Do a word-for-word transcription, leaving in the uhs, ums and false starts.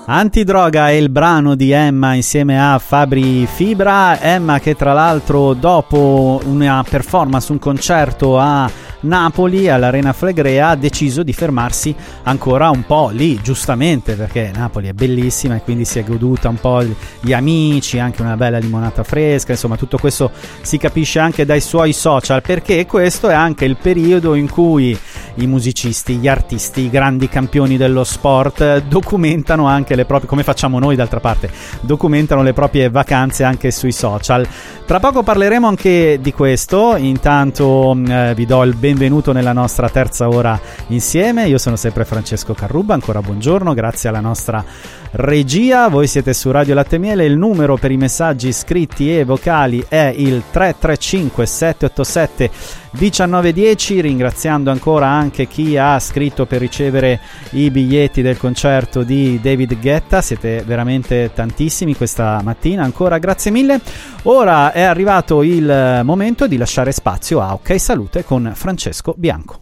Antidroga è il brano di Emma insieme a Fabri Fibra. Emma che tra l'altro dopo una performance, un concerto a Napoli all'Arena Flegrea ha deciso di fermarsi ancora un po' lì, giustamente, perché Napoli è bellissima e quindi si è goduta un po' gli amici, anche una bella limonata fresca, insomma tutto questo si capisce anche dai suoi social, perché questo è anche il periodo in cui i musicisti, gli artisti, i grandi campioni dello sport documentano anche le proprie, come facciamo noi d'altra parte, documentano le proprie vacanze anche sui social. Tra poco parleremo anche di questo, intanto eh, vi do il benvenuto nella nostra terza ora insieme. Io sono sempre Francesco Carrubba, ancora buongiorno, grazie alla nostra regia. Voi siete su Radio Latte e Miele, il numero per i messaggi scritti e vocali è il tre tre cinque sette otto sette uno nove uno zero, ringraziando ancora anche chi ha scritto per ricevere i biglietti del concerto di David Guetta. Siete veramente tantissimi questa mattina, ancora grazie mille. Ora è arrivato il momento di lasciare spazio a Ok Salute con Francesco Bianco.